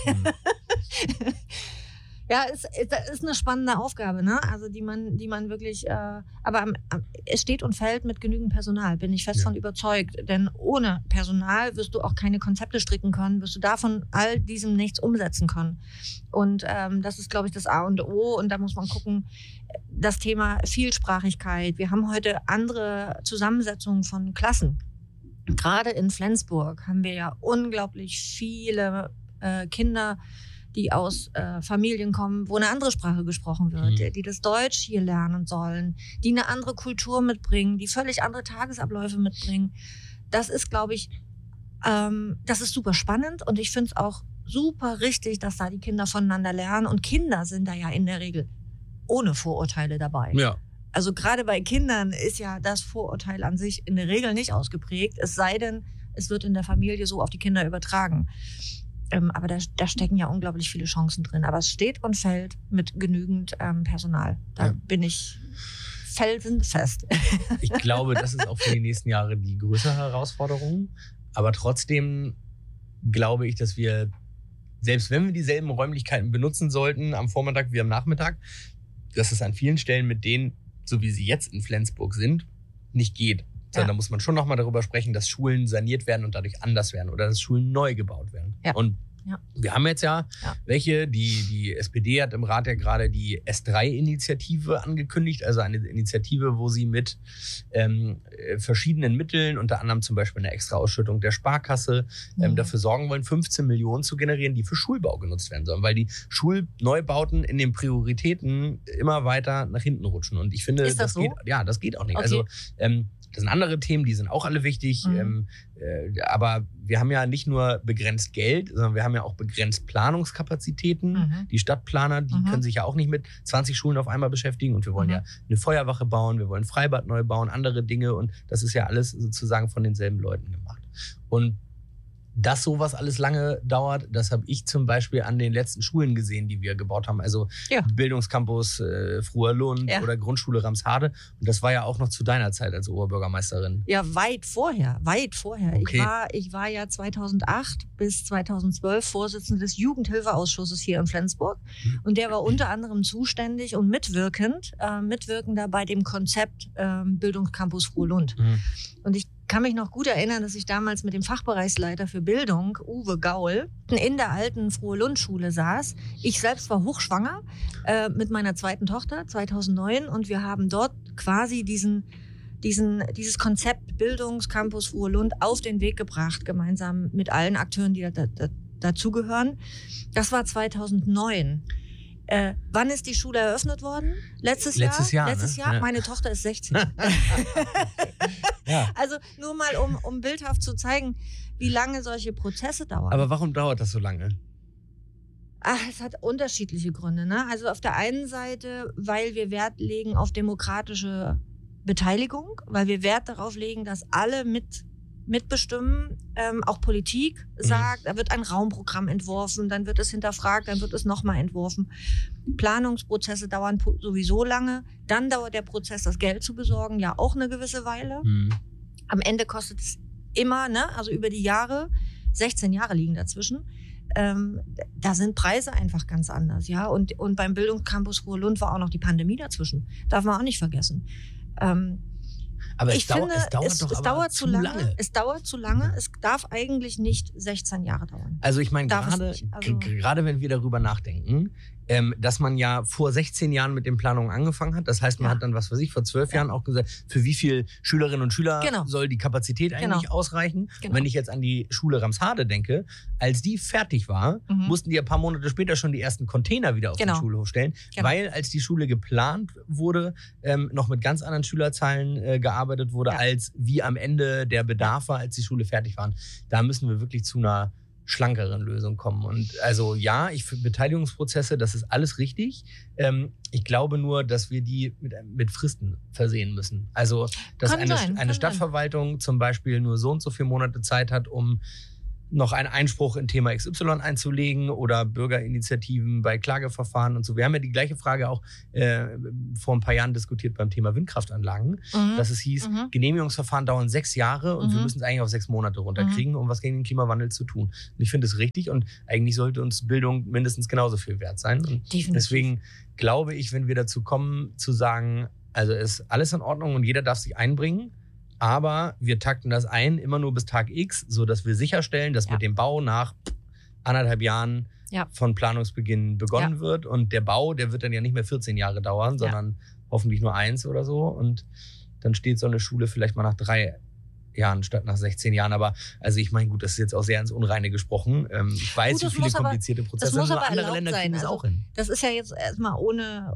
Ja, es ist eine spannende Aufgabe, ne? Also die man wirklich, aber es steht und fällt mit genügend Personal, bin ich fest von überzeugt. Denn ohne Personal wirst du auch keine Konzepte stricken können, wirst du davon all diesem nichts umsetzen können. Und das ist, glaube ich, das A und O. Und da muss man gucken, das Thema Vielsprachigkeit. Wir haben heute andere Zusammensetzungen von Klassen. Gerade in Flensburg haben wir ja unglaublich viele Kinder, die aus Familien kommen, wo eine andere Sprache gesprochen wird, die das Deutsch hier lernen sollen, die eine andere Kultur mitbringen, die völlig andere Tagesabläufe mitbringen. Das ist, glaube ich, das ist super spannend und ich finde es auch super richtig, dass da die Kinder voneinander lernen. Und Kinder sind da ja in der Regel ohne Vorurteile dabei. Ja. Also gerade bei Kindern ist ja das Vorurteil an sich in der Regel nicht ausgeprägt, es sei denn, es wird in der Familie so auf die Kinder übertragen. Aber da stecken ja unglaublich viele Chancen drin. Aber es steht und fällt mit genügend Personal. Da bin ich felsenfest. Ich glaube, das ist auch für die nächsten Jahre die größere Herausforderung. Aber trotzdem glaube ich, dass wir, selbst wenn wir dieselben Räumlichkeiten benutzen sollten, am Vormittag wie am Nachmittag, dass es an vielen Stellen mit denen, so wie sie jetzt in Flensburg sind, nicht geht. Sondern da muss man schon nochmal darüber sprechen, dass Schulen saniert werden und dadurch anders werden oder dass Schulen neu gebaut werden. Ja. Und wir haben jetzt welche, die SPD hat im Rat ja gerade die S3-Initiative angekündigt, also eine Initiative, wo sie mit verschiedenen Mitteln, unter anderem zum Beispiel eine Extra-Ausschüttung der Sparkasse, dafür sorgen wollen, 15 Millionen zu generieren, die für Schulbau genutzt werden sollen, weil die Schulneubauten in den Prioritäten immer weiter nach hinten rutschen. Und ich finde, das geht auch nicht. Okay. Also das sind andere Themen, die sind auch alle wichtig. Aber wir haben ja nicht nur begrenzt Geld, sondern wir haben ja auch begrenzt Planungskapazitäten. Die Stadtplaner, die können sich ja auch nicht mit 20 Schulen auf einmal beschäftigen. Und wir wollen ja eine Feuerwache bauen, wir wollen ein Freibad neu bauen, andere Dinge. Und das ist ja alles sozusagen von denselben Leuten gemacht. Und dass sowas alles lange dauert, das habe ich zum Beispiel an den letzten Schulen gesehen, die wir gebaut haben. Also Bildungscampus Fruerlund oder Grundschule Ramshade. Und das war ja auch noch zu deiner Zeit als Oberbürgermeisterin. Ja, weit vorher. Okay. Ich war ja 2008 bis 2012 Vorsitzende des Jugendhilfeausschusses hier in Flensburg. Und der war unter anderem zuständig und mitwirkender bei dem Konzept Bildungscampus Fruerlund. Und ich kann mich noch gut erinnern, dass ich damals mit dem Fachbereichsleiter für Bildung, Uwe Gaul, in der alten Frohe-Lund-Schule saß. Ich selbst war hochschwanger mit meiner zweiten Tochter 2009 und wir haben dort quasi dieses Konzept Bildungscampus Frohe-Lund auf den Weg gebracht, gemeinsam mit allen Akteuren, die dazugehören. Das war 2009. Wann ist die Schule eröffnet worden? Letztes Jahr. Ja. Meine Tochter ist 16. Also nur mal, um bildhaft zu zeigen, wie lange solche Prozesse dauern. Aber warum dauert das so lange? Es hat unterschiedliche Gründe, ne? Also auf der einen Seite, weil wir Wert legen auf demokratische Beteiligung, weil wir Wert darauf legen, dass alle mitbestimmen, auch Politik sagt, da wird ein Raumprogramm entworfen, dann wird es hinterfragt, dann wird es nochmal entworfen. Planungsprozesse dauern sowieso lange. Dann dauert der Prozess, das Geld zu besorgen, ja auch eine gewisse Weile. Am Ende kostet es immer, ne, also über die Jahre, 16 Jahre liegen dazwischen, da sind Preise einfach ganz anders. Ja? Und beim Bildungscampus Fruerlund war auch noch die Pandemie dazwischen. Darf man auch nicht vergessen. Aber es dauert zu lange. Es dauert zu lange. Es darf eigentlich nicht 16 Jahre dauern. Also ich meine, gerade wenn wir darüber nachdenken, dass man ja vor 16 Jahren mit den Planungen angefangen hat. Das heißt, man hat dann, was weiß ich, vor 12 Jahren auch gesagt, für wie viele Schülerinnen und Schüler soll die Kapazität eigentlich ausreichen. Und wenn ich jetzt an die Schule Ramshade denke, als die fertig war, mussten die ein paar Monate später schon die ersten Container wieder auf den Schulhof stellen, weil als die Schule geplant wurde, noch mit ganz anderen Schülerzahlen gearbeitet wurde, als wie am Ende der Bedarf war, als die Schule fertig war. Da müssen wir wirklich zu einer schlankeren Lösung kommen. Und also ja, ich finde Beteiligungsprozesse, das ist alles richtig. Ich glaube nur, dass wir die mit Fristen versehen müssen. Also, dass eine Stadtverwaltung zum Beispiel nur so und so viele Monate Zeit hat, um noch einen Einspruch in Thema XY einzulegen oder Bürgerinitiativen bei Klageverfahren und so. Wir haben ja die gleiche Frage auch vor ein paar Jahren diskutiert beim Thema Windkraftanlagen, dass es hieß, Genehmigungsverfahren dauern 6 Jahre und wir müssen es eigentlich auf 6 Monate runterkriegen, um was gegen den Klimawandel zu tun. Und ich finde es richtig und eigentlich sollte uns Bildung mindestens genauso viel wert sein. Und deswegen glaube ich, wenn wir dazu kommen, zu sagen, also ist alles in Ordnung und jeder darf sich einbringen, aber wir takten das ein, immer nur bis Tag X, sodass wir sicherstellen, dass mit dem Bau nach 1,5 Jahren von Planungsbeginn begonnen wird. Und der Bau, der wird dann ja nicht mehr 14 Jahre dauern, sondern hoffentlich nur 1 oder so. Und dann steht so eine Schule vielleicht mal nach 3 Jahren statt nach 16 Jahren. Aber also ich meine, gut, das ist jetzt auch sehr ins Unreine gesprochen. Ich weiß, wie viele komplizierte Prozesse sind, aber andere Länder kriegen es auch hin. Das ist ja jetzt erstmal ohne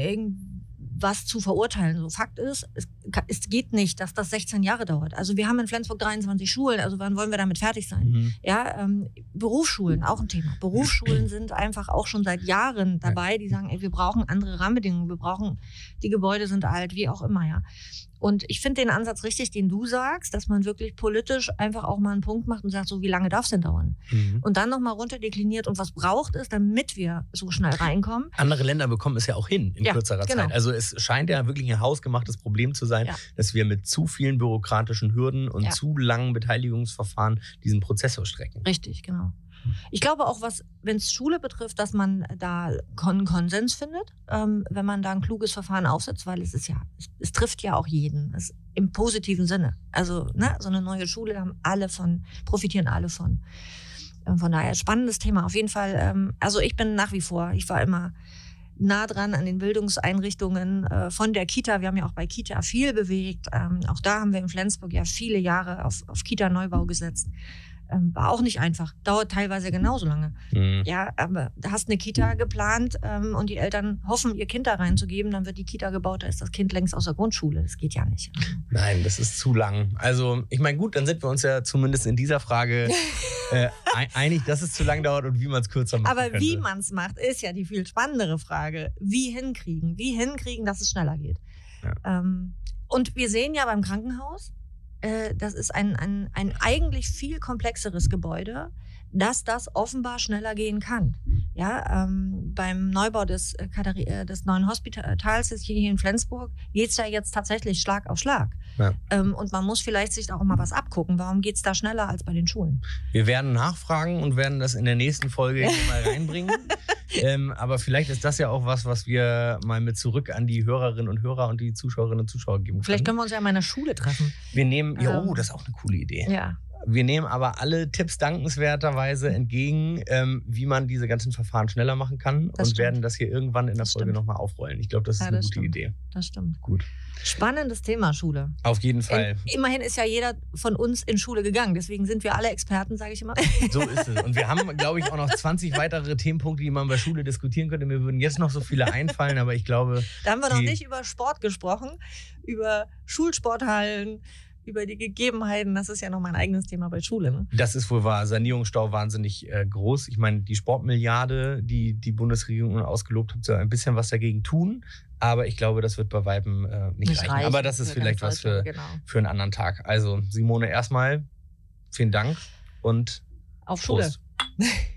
irgendwas zu verurteilen. So, Fakt ist, es geht nicht, dass das 16 Jahre dauert. Also wir haben in Flensburg 23 Schulen, also wann wollen wir damit fertig sein? Ja, Berufsschulen, auch ein Thema. Berufsschulen sind einfach auch schon seit Jahren dabei, die sagen, ey, wir brauchen andere Rahmenbedingungen, die Gebäude sind alt, wie auch immer, ja. Und ich finde den Ansatz richtig, den du sagst, dass man wirklich politisch einfach auch mal einen Punkt macht und sagt, so wie lange darf es denn dauern? Und dann nochmal runterdekliniert und was braucht es, damit wir so schnell reinkommen. Andere Länder bekommen es ja auch hin in kürzerer Zeit. Also es scheint ja wirklich ein hausgemachtes Problem zu sein, dass wir mit zu vielen bürokratischen Hürden und zu langen Beteiligungsverfahren diesen Prozess ausstrecken. Richtig, genau. Ich glaube auch, wenn es Schule betrifft, dass man da Konsens findet, wenn man da ein kluges Verfahren aufsetzt, weil es trifft ja auch jeden, im positiven Sinne. Also so eine neue Schule profitieren alle von. Von daher spannendes Thema. Auf jeden Fall, also ich war immer nah dran an den Bildungseinrichtungen von der Kita. Wir haben ja auch bei Kita viel bewegt. Auch da haben wir in Flensburg ja viele Jahre auf Kita-Neubau gesetzt. War auch nicht einfach. Dauert teilweise genauso lange. Ja, aber du hast eine Kita geplant und die Eltern hoffen, ihr Kind da reinzugeben, dann wird die Kita gebaut, da ist das Kind längst aus der Grundschule. Das geht ja nicht. Nein, das ist zu lang. Also, ich meine, gut, dann sind wir uns ja zumindest in dieser Frage einig, dass es zu lang dauert und wie man es kürzer machen Aber könnte. Wie man es macht, ist ja die viel spannendere Frage. Wie hinkriegen, dass es schneller geht. Ja. Und wir sehen ja beim Krankenhaus, das ist ein eigentlich viel komplexeres Gebäude, dass das offenbar schneller gehen kann. Ja, beim Neubau des neuen Hospitals hier in Flensburg geht es ja jetzt tatsächlich Schlag auf Schlag. Ja. Und man muss vielleicht sich auch mal was abgucken. Warum geht es da schneller als bei den Schulen? Wir werden nachfragen und werden das in der nächsten Folge mal reinbringen. Aber vielleicht ist das ja auch was wir mal mit zurück an die Hörerinnen und Hörer und die Zuschauerinnen und Zuschauer geben können. Vielleicht können wir uns ja mal in der Schule treffen. Wir nehmen, das ist auch eine coole Idee. Ja. Wir nehmen aber alle Tipps dankenswerterweise entgegen, wie man diese ganzen Verfahren schneller machen kann werden das hier irgendwann in der Folge nochmal aufrollen. Ich glaube, das ist eine gute Idee. Das stimmt. Gut. Spannendes Thema, Schule. Auf jeden Fall. Immerhin ist ja jeder von uns in Schule gegangen, deswegen sind wir alle Experten, sage ich immer. So ist es. Und wir haben, glaube ich, auch noch 20 weitere Themenpunkte, die man bei Schule diskutieren könnte. Mir würden jetzt noch so viele einfallen, aber ich glaube... Da haben wir noch nicht über Sport gesprochen, über Schulsporthallen, über die Gegebenheiten. Das ist ja noch mein eigenes Thema bei Schule. Ne? Das ist wohl wahr. Sanierungsstau wahnsinnig groß. Ich meine, die Sportmilliarde, die die Bundesregierung ausgelobt hat, soll ein bisschen was dagegen tun. Aber ich glaube, das wird bei Weitem nicht reichen. Aber das ist vielleicht was für einen anderen Tag. Also Simone, erstmal vielen Dank und auf Schule.